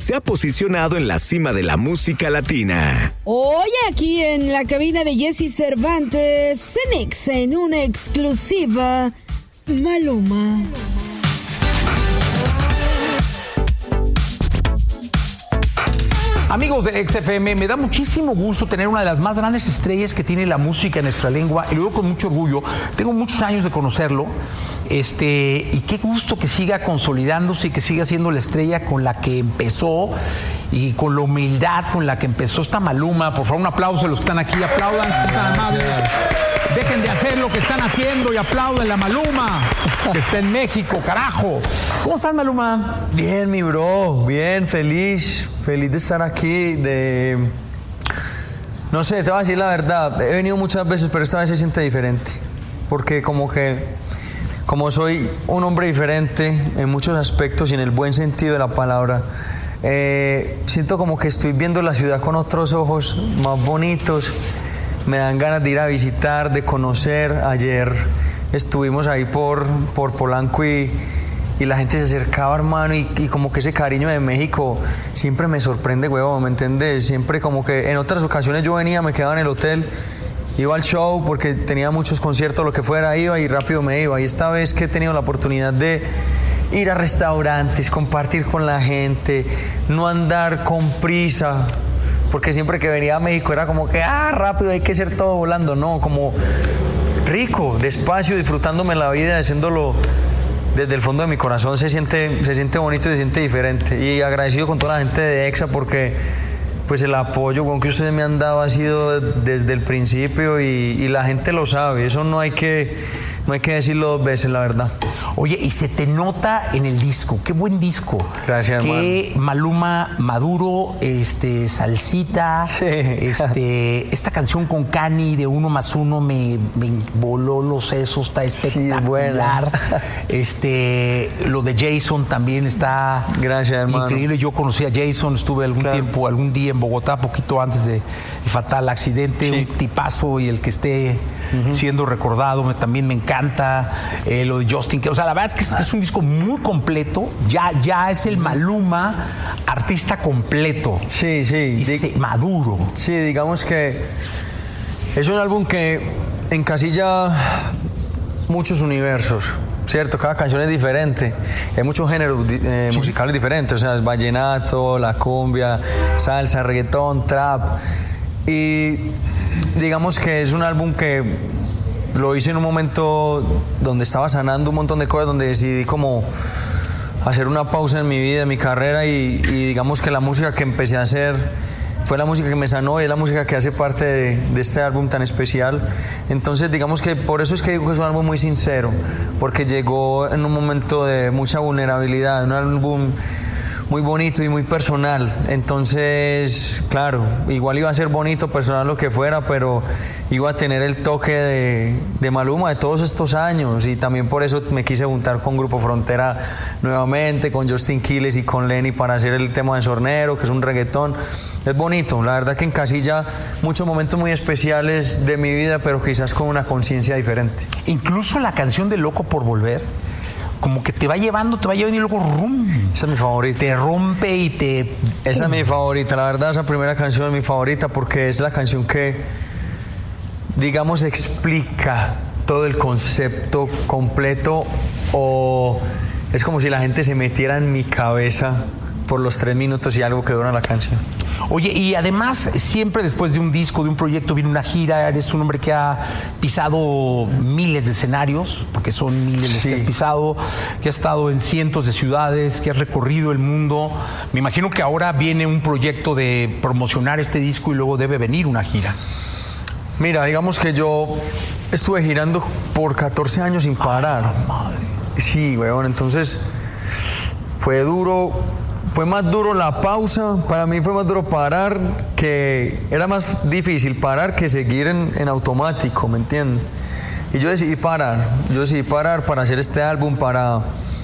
se ha posicionado en la cima de la música latina. Hoy aquí en la cabina de Jesse Cervantes, Cenix en una exclusiva, Maluma. Amigos de XFM, me da muchísimo gusto tener una de las más grandes estrellas que tiene la música en nuestra lengua, y lo digo con mucho orgullo. Tengo muchos años de conocerlo, y qué gusto que siga consolidándose y que siga siendo la estrella con la que empezó y con la humildad con la que empezó esta Maluma. Por favor, un aplauso a los que están aquí, aplaudan, si están amables. Dejen de hacer lo que están haciendo y aplauden a la Maluma, que está en México, carajo. ¿Cómo estás, Maluma? Bien, mi bro, bien, feliz de estar aquí, no sé, te voy a decir la verdad, he venido muchas veces, pero esta vez se siente diferente, porque como soy un hombre diferente en muchos aspectos y en el buen sentido de la palabra, siento como que estoy viendo la ciudad con otros ojos más bonitos. Me dan ganas de ir a visitar, de conocer. Ayer estuvimos ahí por Polanco y la gente se acercaba, hermano, y como que ese cariño de México siempre me sorprende, huevón, ¿me entiendes? Siempre como que en otras ocasiones yo venía, me quedaba en el hotel, iba al show porque tenía muchos conciertos, lo que fuera, iba y rápido me iba. Y esta vez que he tenido la oportunidad de ir a restaurantes, compartir con la gente, no andar con prisa, porque siempre que venía a México era como que, rápido, hay que hacer todo volando. No, como rico, despacio, disfrutándome la vida, haciéndolo desde el fondo de mi corazón. Se siente bonito y se siente diferente. Y agradecido con toda la gente de EXA porque pues el apoyo con que ustedes me han dado ha sido desde el principio y la gente lo sabe. Eso no hay que decirlo dos veces, la verdad. Oye, y se te nota en el disco. Qué buen disco. Gracias, hermano. Qué Maluma maduro, salsita. Sí. Esta canción con Cani de 1 más 1 me voló los sesos, está espectacular. Sí, lo de Jason también está Gracias, hermano. Increíble. Yo conocí a Jason, estuve algún día en Bogotá, poquito antes del fatal accidente. Sí. Un tipazo, y el que esté siendo recordado también me encanta. Lo de Justin, o sea, la verdad es que es un disco muy completo. Ya es el Maluma artista completo. Sí. Y maduro. Sí, digamos que es un álbum que encasilla muchos universos, ¿cierto? Cada canción es diferente. Hay muchos géneros musicales diferentes, o sea, es vallenato, la cumbia, salsa, reggaetón, trap. Y digamos que es un álbum que lo hice en un momento donde estaba sanando un montón de cosas, donde decidí como hacer una pausa en mi vida, en mi carrera, y digamos que la música que empecé a hacer fue la música que me sanó y es la música que hace parte de este álbum tan especial. Entonces digamos que por eso es que digo que es un álbum muy sincero, porque llegó en un momento de mucha vulnerabilidad, un álbum muy bonito y muy personal. Entonces, claro, igual iba a ser bonito, personal, lo que fuera, pero iba a tener el toque de Maluma de todos estos años, y también por eso me quise juntar con Grupo Frontera nuevamente, con Justin Quiles y con Lenny para hacer el tema de Sornero, que es un reggaetón. Es bonito, la verdad que encasilla muchos momentos muy especiales de mi vida, pero quizás con una conciencia diferente. Incluso la canción de Loco por Volver, como que te va llevando y luego rum. Esa es mi favorita. Te rompe y te... Esa es mi favorita, la verdad, esa primera canción es mi favorita porque es la canción que, digamos, explica todo el concepto completo, o es como si la gente se metiera en mi cabeza por los 3 minutos y algo que dura la canción. Oye, y además siempre después de un disco, de un proyecto, viene una gira. Eres un hombre que ha pisado miles de escenarios, porque son miles los que has pisado, que has estado en cientos de ciudades, que has recorrido el mundo. Me imagino que ahora viene un proyecto de promocionar este disco y luego debe venir una gira. Mira, digamos que yo estuve girando por 14 años sin parar. Madre. Sí, weón, entonces fue duro. Fue más duro la pausa, para mí fue más duro parar, que era más difícil parar que seguir en automático, ¿me entiendes? Y yo decidí parar para hacer este álbum, para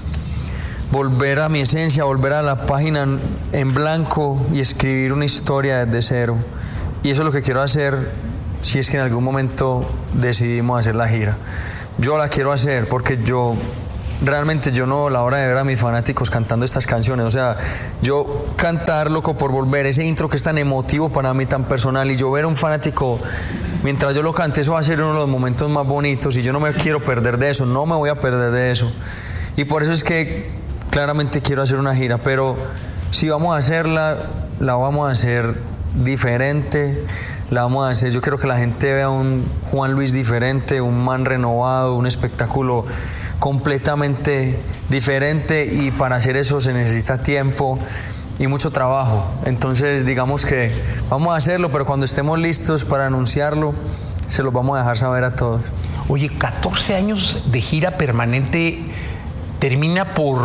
volver a mi esencia, volver a la página en blanco y escribir una historia desde cero. Y eso es lo que quiero hacer si es que en algún momento decidimos hacer la gira. Yo la quiero hacer porque yo realmente yo no la hora de ver a mis fanáticos cantando estas canciones, o sea, yo cantar Loco por Volver, ese intro que es tan emotivo para mí, tan personal, y yo ver a un fanático mientras yo lo cante, eso va a ser uno de los momentos más bonitos y yo no me quiero perder de eso, no me voy a perder de eso. Y por eso es que claramente quiero hacer una gira, pero si vamos a hacerla, la vamos a hacer diferente, la vamos a hacer, yo quiero que la gente vea un Juan Luis diferente, un man renovado, un espectáculo completamente diferente, y para hacer eso se necesita tiempo y mucho trabajo. Entonces digamos que vamos a hacerlo, pero cuando estemos listos para anunciarlo, se los vamos a dejar saber a todos. Oye, 14 años de gira permanente, termina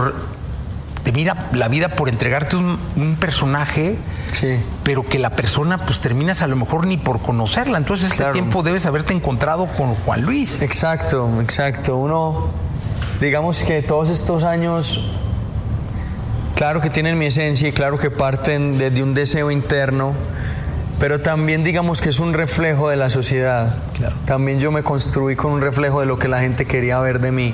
la vida por entregarte un personaje, sí, pero que la persona pues terminas a lo mejor ni por conocerla. Entonces este claro, tiempo debes haberte encontrado con Juan Luis. Exacto. Uno, digamos que todos estos años, claro que tienen mi esencia y claro que parten desde un deseo interno, pero también digamos que es un reflejo de la sociedad. Claro. También yo me construí con un reflejo de lo que la gente quería ver de mí.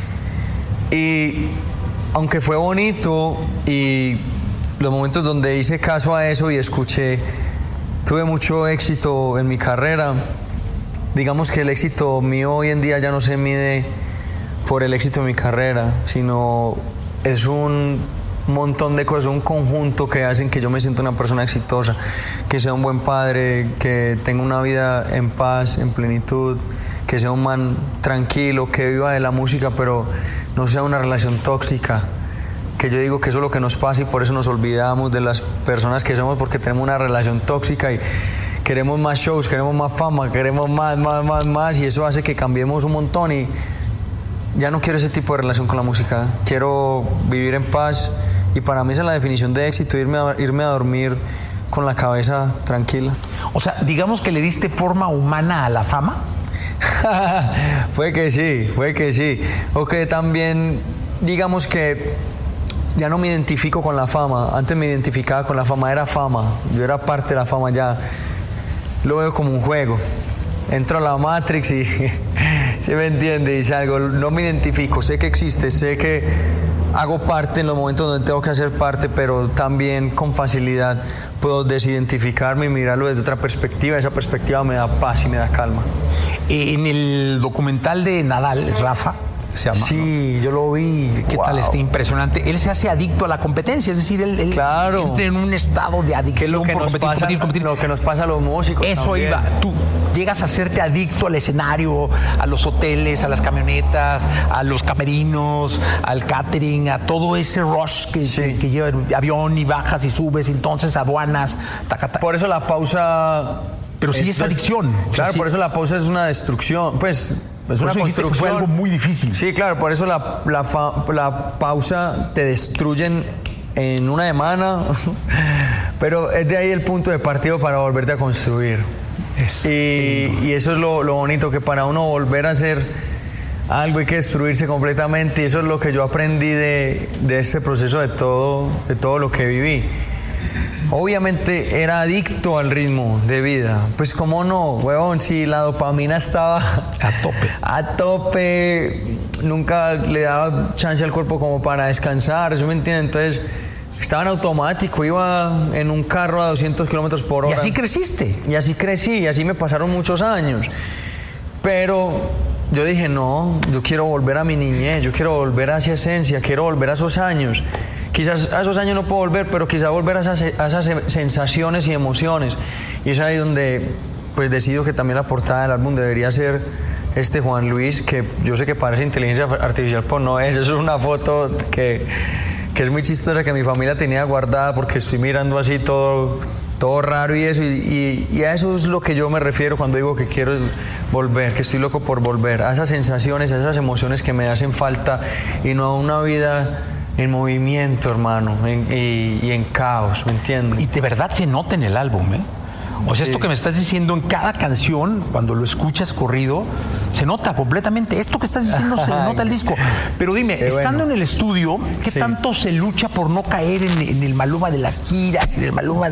Y aunque fue bonito y los momentos donde hice caso a eso y escuché, tuve mucho éxito en mi carrera, digamos que el éxito mío hoy en día ya no se mide por el éxito de mi carrera, sino es un montón de cosas, un conjunto que hacen que yo me sienta una persona exitosa, que sea un buen padre, que tenga una vida en paz, en plenitud, que sea un man tranquilo, que viva de la música, pero no sea una relación tóxica. Que yo digo que eso es lo que nos pasa y por eso nos olvidamos de las personas que somos, porque tenemos una relación tóxica y queremos más shows, queremos más fama, queremos más, y eso hace que cambiemos un montón, y ya no quiero ese tipo de relación con la música. Quiero vivir en paz, y para mí esa es la definición de éxito, irme a dormir con la cabeza tranquila. O sea, digamos que le diste forma humana a la fama. Fue que sí. O que también, digamos que ya no me identifico con la fama. Antes me identificaba con la fama, era fama. Yo era parte de la fama, ya lo veo como un juego. Entro a la Matrix y se me entiende y salgo. No me identifico, sé que existe, sé que hago parte en los momentos donde tengo que hacer parte, pero también con facilidad puedo desidentificarme y mirarlo desde otra perspectiva. Esa perspectiva me da paz y me da calma. En el documental de Nadal, Rafa, se llama. Sí, ¿no? Yo lo vi. ¿Qué tal? Está impresionante. Él se hace adicto a la competencia, es decir, él claro, entra en un estado de adicción. ¿Qué es lo que nos pasa, competir? Lo que nos pasa a los músicos. Eso también. Iba. Tú llegas a hacerte adicto al escenario, a los hoteles, a las camionetas, a los camerinos, al catering, a todo ese rush que lleva el avión, y bajas y subes, entonces aduanas. Por eso la pausa. Pero sí es adicción. Claro, sí. Por eso la pausa es una destrucción. Pues es una construcción. Fue algo muy difícil. Sí, claro, por eso la pausa te destruyen en una semana. Pero es de ahí el punto de partida para volverte a construir. Eso. Y eso es lo bonito, que para uno volver a hacer algo hay que destruirse completamente. Y eso es lo que yo aprendí de este proceso, de todo lo que viví. Obviamente era adicto al ritmo de vida. Pues cómo no, huevón, si la dopamina estaba a tope, nunca le daba chance al cuerpo como para descansar, ¿sí me entienden? Entonces estaba en automático, iba en un carro a 200 kilómetros por hora. ¿Y así creciste? Y así crecí, y así me pasaron muchos años. Pero yo dije, no, yo quiero volver a mi niñez, yo quiero volver a esa esencia, quiero volver a esos años. Quizás a esos años no puedo volver, pero quizás volver a esas sensaciones y emociones. Y es ahí donde pues decido que también la portada del álbum debería ser este Juan Luis, que yo sé que parece inteligencia artificial, pero no es. Eso es una foto que es muy chistosa, que mi familia tenía guardada, porque estoy mirando así todo raro y eso. Y a eso es lo que yo me refiero cuando digo que quiero volver, que estoy loco por volver. A esas sensaciones, a esas emociones que me hacen falta, y no a una vida en movimiento, hermano, y en caos, ¿me entiendes? Y de verdad se nota en el álbum, ¿eh? O sea, esto que me estás diciendo en cada canción, cuando lo escuchas corrido, se nota completamente. Esto que estás diciendo se le nota el disco. Pero dime, estando en el estudio, ¿qué tanto se lucha por no caer en el Maluma de las giras, en el Maluma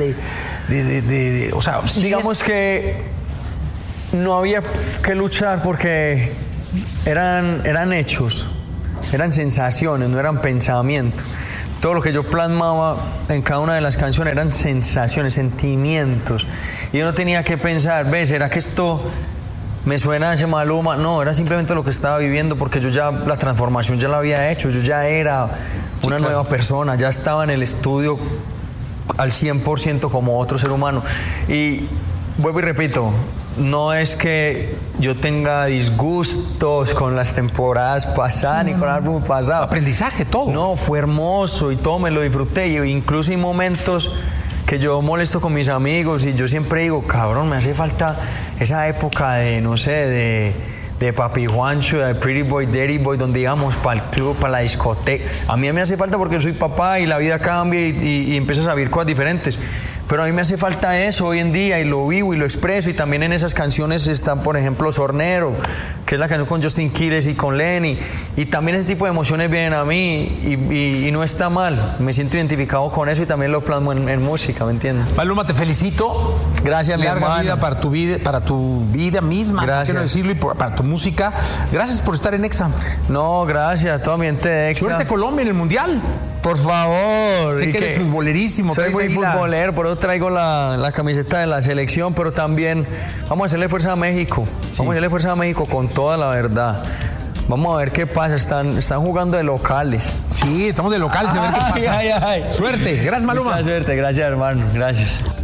o sea, digamos que no había que luchar, porque eran hechos. eran sensaciones, no eran pensamientos. Todo lo que yo plasmaba en cada una de las canciones eran sensaciones, sentimientos. Y yo no tenía que pensar, ¿ves? ¿Será que esto me suena a ese Maluma? No, era simplemente lo que estaba viviendo, porque yo ya, la transformación ya la había hecho, yo ya era una nueva persona, ya estaba en el estudio al 100% como otro ser humano. Y vuelvo y repito, no es que yo tenga disgustos con las temporadas pasadas ni con el álbum pasado. Aprendizaje, todo. No, fue hermoso y todo me lo disfruté. Y incluso hay momentos que yo molesto con mis amigos y yo siempre digo, cabrón, me hace falta esa época de, no sé, de Papi Juancho, de Pretty Boy, Dirty Boy, donde íbamos para el club, para la discoteca. A mí me hace falta porque soy papá y la vida cambia y empiezas a vivir cosas diferentes. Pero a mí me hace falta eso hoy en día y lo vivo y lo expreso. Y también en esas canciones están, por ejemplo, Sornero, que es la canción con Justin Quiles y con Lenny. Y también ese tipo de emociones vienen a mí y no está mal. Me siento identificado con eso y también lo plasmo en música, ¿me entiendes? Maluma, te felicito. Gracias, mi hermano. Larga vida para tu vida misma. Gracias. Quiero decirlo, y para tu música. Gracias por estar en Exa. No, gracias a toda mi gente de Exa. Suerte Colombia en el Mundial. Por favor. Sé que eres futbolerísimo. Soy muy futbolero, por eso traigo la camiseta de la selección, pero también vamos a hacerle fuerza a México. Sí. Vamos a hacerle fuerza a México con toda la verdad. Vamos a ver qué pasa. Están jugando de locales. Sí, estamos de locales, a ver qué pasa. Ay. Suerte. Gracias, Maluma. Mucha suerte. Gracias, hermano. Gracias.